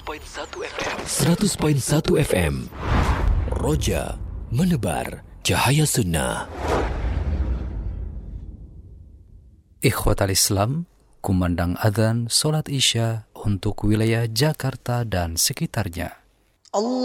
100.1 FM. Roja menebar cahaya sunnah. Ikhwatal Islam, kumandang adzan solat Isya untuk wilayah Jakarta dan sekitarnya.